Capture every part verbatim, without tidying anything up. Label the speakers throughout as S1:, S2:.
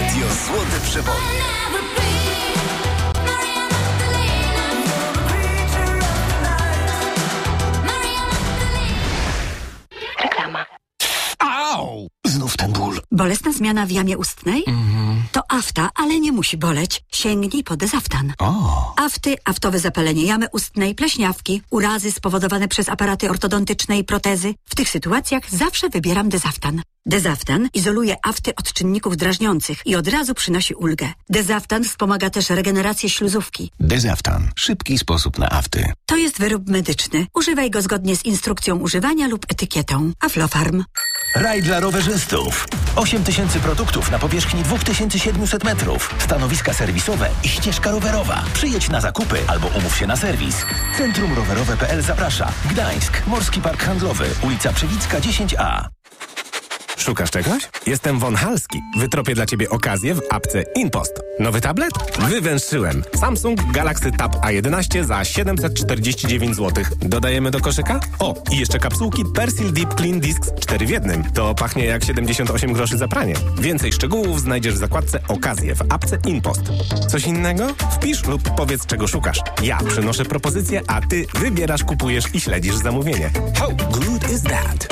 S1: Radio Złote Przeboje.
S2: Reklama.
S1: Au! Znów ten ból.
S2: Bolesna zmiana w jamie ustnej?
S1: Mhm.
S2: To afta, ale nie musi boleć. Sięgnij po Dezaftan.
S1: O.
S2: Afty, aftowe zapalenie jamy ustnej, pleśniawki, urazy spowodowane przez aparaty ortodontyczne i protezy. W tych sytuacjach zawsze wybieram Dezaftan. Dezaftan izoluje afty od czynników drażniących i od razu przynosi ulgę. Dezaftan wspomaga też regenerację śluzówki.
S1: Dezaftan. Szybki sposób na afty.
S2: To jest wyrób medyczny. Używaj go zgodnie z instrukcją używania lub etykietą. Aflofarm.
S3: Raj dla rowerzystów. osiem tysięcy produktów na powierzchni dwa tysiące siedemset metrów. Stanowiska serwisowe i ścieżka rowerowa. Przyjedź na zakupy albo umów się na serwis. Centrum Rowerowe kropka p l zaprasza. Gdańsk. Morski Park Handlowy. Ulica Przewicka dziesięć a.
S4: Szukasz czegoś? Jestem Von Halski. Wytropię dla Ciebie okazję w apce InPost. Nowy tablet? Wywęszyłem. Samsung Galaxy Tab A jedenaście za siedemset czterdzieści dziewięć złotych. Dodajemy do koszyka? O, i jeszcze kapsułki Persil Deep Clean Discs cztery w jednym. To pachnie jak siedemdziesiąt osiem groszy za pranie. Więcej szczegółów znajdziesz w zakładce okazje w apce InPost. Coś innego? Wpisz lub powiedz, czego szukasz. Ja przynoszę propozycję, a Ty wybierasz, kupujesz i śledzisz zamówienie. How good is that?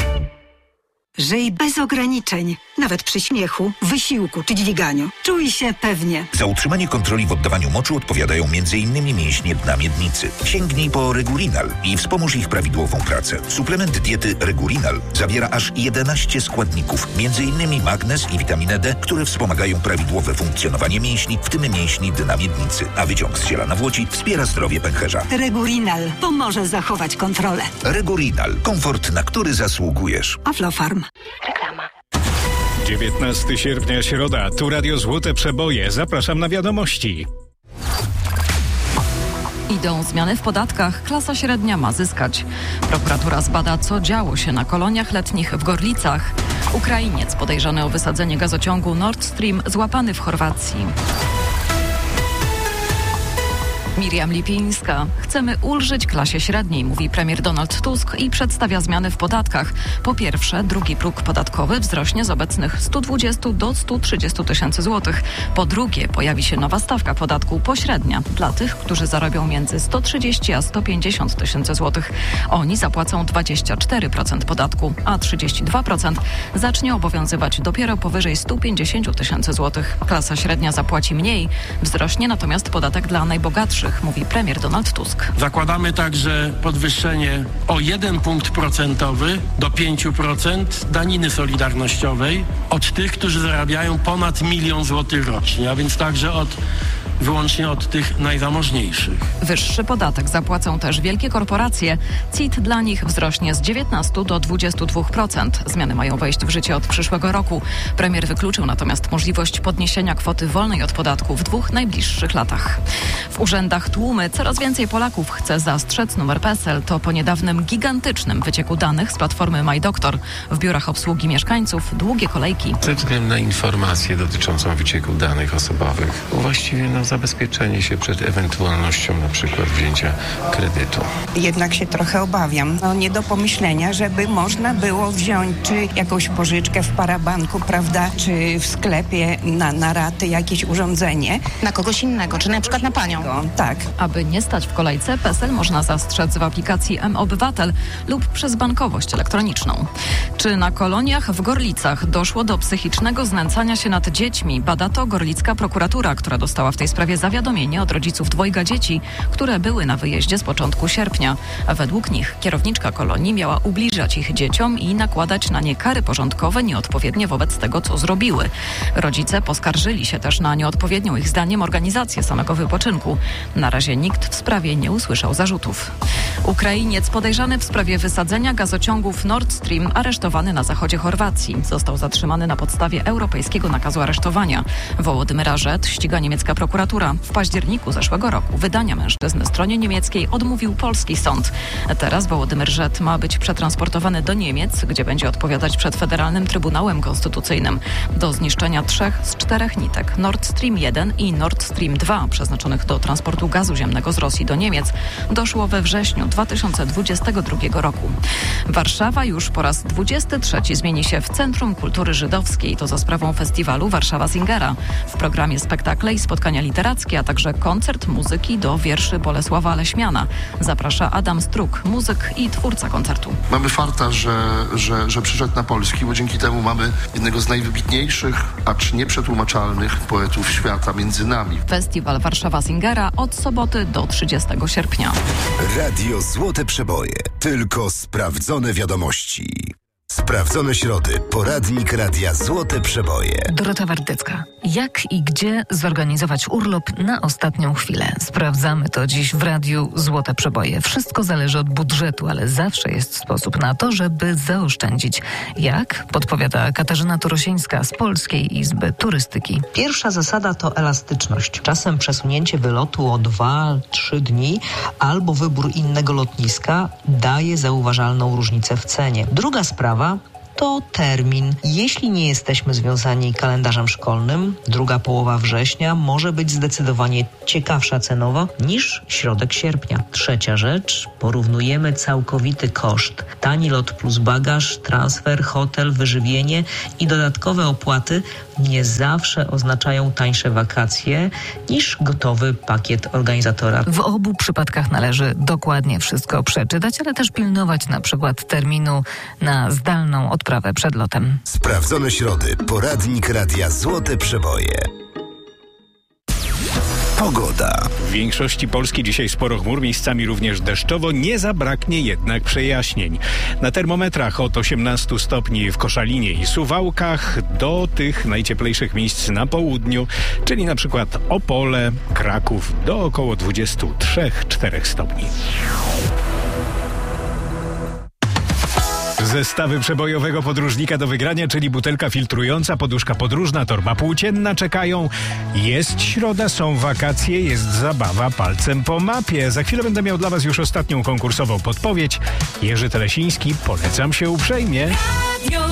S2: Żyj bez ograniczeń, nawet przy śmiechu, wysiłku czy dźwiganiu. Czuj się pewnie.
S5: Za utrzymanie kontroli w oddawaniu moczu odpowiadają między innymi mięśnie dna miednicy. Sięgnij po Regurinal i wspomóż ich prawidłową pracę. Suplement diety Regurinal zawiera aż jedenaście składników, między innymi magnez i witaminę D, które wspomagają prawidłowe funkcjonowanie mięśni, w tym mięśni dna miednicy. A wyciąg z ziela nawłoci wspiera zdrowie pęcherza.
S2: Regurinal pomoże zachować kontrolę.
S5: Regurinal. Komfort, na który zasługujesz.
S2: Aflofarm.
S6: Reklama.
S7: dziewiętnastego sierpnia, środa. Tu Radio Złote Przeboje. Zapraszam na wiadomości.
S8: Idą zmiany w podatkach. Klasa średnia ma zyskać. Prokuratura zbada, co działo się na koloniach letnich w Gorlicach. Ukrainiec podejrzany o wysadzenie gazociągu Nord Stream złapany w Chorwacji. Miriam Lipińska. Chcemy ulżyć klasie średniej, mówi premier Donald Tusk i przedstawia zmiany w podatkach. Po pierwsze, drugi próg podatkowy wzrośnie z obecnych stu dwudziestu do stu trzydziestu tysięcy złotych. Po drugie, pojawi się nowa stawka podatku pośrednia dla tych, którzy zarobią między sto trzydzieści a sto pięćdziesiąt tysięcy złotych. Oni zapłacą dwadzieścia cztery procent podatku, a trzydzieści dwa procent zacznie obowiązywać dopiero powyżej stu pięćdziesięciu tysięcy złotych. Klasa średnia zapłaci mniej, wzrośnie natomiast podatek dla najbogatszych, mówi premier Donald Tusk.
S9: Zakładamy także podwyższenie o jeden punkt procentowy do pięciu procent daniny solidarnościowej od tych, którzy zarabiają ponad milion złotych rocznie, a więc także od wyłącznie od tych najzamożniejszych.
S8: Wyższy podatek zapłacą też wielkie korporacje. C I T dla nich wzrośnie z dziewiętnastu do dwudziestu dwóch procent. Zmiany mają wejść w życie od przyszłego roku. Premier wykluczył natomiast możliwość podniesienia kwoty wolnej od podatku w dwóch najbliższych latach. W urzędach tłumy. Coraz więcej Polaków chce zastrzec numer P E S E L. To po niedawnym gigantycznym wycieku danych z platformy MyDoktor. W biurach obsługi mieszkańców długie kolejki.
S10: Ze względu na informację dotyczącą wycieku danych osobowych, właściwie no zabezpieczenie się przed ewentualnością na przykład wzięcia kredytu.
S11: Jednak się trochę obawiam. No nie do pomyślenia, żeby można było wziąć czy jakąś pożyczkę w parabanku, prawda, czy w sklepie na, na raty jakieś urządzenie.
S6: Na kogoś innego, czy na przykład na panią.
S11: Tak.
S8: Aby nie stać w kolejce, P E S E L można zastrzec w aplikacji M-Obywatel lub przez bankowość elektroniczną. Czy na koloniach w Gorlicach doszło do psychicznego znęcania się nad dziećmi? Bada to gorlicka prokuratura, która dostała w tej sprawie zawiadomienie od rodziców dwojga dzieci, które były na wyjeździe z początku sierpnia. Według nich kierowniczka kolonii miała ubliżać ich dzieciom i nakładać na nie kary porządkowe nieodpowiednie wobec tego, co zrobiły. Rodzice poskarżyli się też na nieodpowiednią ich zdaniem organizację samego wypoczynku. Na razie nikt w sprawie nie usłyszał zarzutów. Ukrainiec podejrzany w sprawie wysadzenia gazociągów Nord Stream aresztowany na zachodzie Chorwacji. Został zatrzymany na podstawie europejskiego nakazu aresztowania. Wołodymyra Rzet ściga niemiecka prokuratura. W październiku zeszłego roku wydania mężczyzny stronie niemieckiej odmówił polski sąd. Teraz Wołodymyr Rzet ma być przetransportowany do Niemiec, gdzie będzie odpowiadać przed Federalnym Trybunałem Konstytucyjnym. Do zniszczenia trzech z czterech nitek Nord Stream jeden i Nord Stream dwa przeznaczonych do transportu gazu ziemnego z Rosji do Niemiec doszło we wrześniu sierpniu dwa tysiące dwudziestego drugiego roku. Warszawa już po raz dwudziesty trzeci zmieni się w Centrum Kultury Żydowskiej. To za sprawą festiwalu Warszawa Singera. W programie spektakle i spotkania literackie, a także koncert muzyki do wierszy Bolesława Leśmiana. Zaprasza Adam Struk, muzyk i twórca koncertu.
S12: Mamy farta, że, że, że przyszedł na polski, bo dzięki temu mamy jednego z najwybitniejszych, acz nieprzetłumaczalnych poetów świata między nami.
S8: Festiwal Warszawa Singera od soboty do trzydziestego sierpnia.
S13: Radio Złote Przeboje. Tylko sprawdzone wiadomości. Sprawdzone środy. Poradnik Radia Złote Przeboje.
S14: Dorota Wardecka. Jak i gdzie zorganizować urlop na ostatnią chwilę? Sprawdzamy to dziś w Radiu Złote Przeboje. Wszystko zależy od budżetu, ale zawsze jest sposób na to, żeby zaoszczędzić. Jak? Podpowiada Katarzyna Turosińska z Polskiej Izby Turystyki.
S15: Pierwsza zasada to elastyczność. Czasem przesunięcie wylotu o dwa trzy dni albo wybór innego lotniska daje zauważalną różnicę w cenie. Druga sprawa to termin. Jeśli nie jesteśmy związani kalendarzem szkolnym, druga połowa września może być zdecydowanie ciekawsza cenowo niż środek sierpnia. Trzecia rzecz, porównujemy całkowity koszt. Tani lot plus bagaż, transfer, hotel, wyżywienie i dodatkowe opłaty nie zawsze oznaczają tańsze wakacje niż gotowy pakiet organizatora.
S14: W obu przypadkach należy dokładnie wszystko przeczytać, ale też pilnować na przykład terminu na zdalną odprawę przed lotem.
S13: Sprawdzone środy. Poradnik Radia Złote Przeboje. Pogoda.
S7: W większości Polski dzisiaj sporo chmur, miejscami również deszczowo, nie zabraknie jednak przejaśnień. Na termometrach od osiemnastu stopni w Koszalinie i Suwałkach do tych najcieplejszych miejsc na południu, czyli na przykład Opole, Kraków do około dwudziestu trzech do czterech stopni. Zestawy przebojowego podróżnika do wygrania, czyli butelka filtrująca, poduszka podróżna, torba płócienna czekają. Jest środa, są wakacje, jest zabawa palcem po mapie. Za chwilę będę miał dla Was już ostatnią konkursową podpowiedź. Jerzy Telesiński, polecam się uprzejmie.